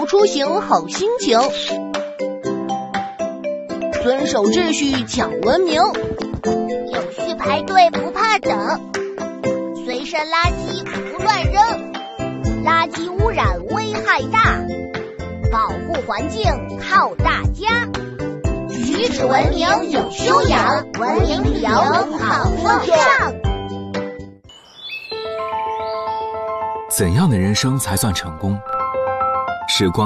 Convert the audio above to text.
出行好心情，遵守秩序讲文明， 有序排队不怕等，随身垃圾不乱扔，垃圾污染危害大，保护环境靠大家，举止文明有修养，文明旅游好风尚。 怎样的人生才算成功？时光